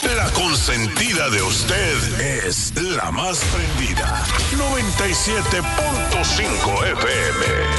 La consentida de usted es la más prendida. 97.5 FM.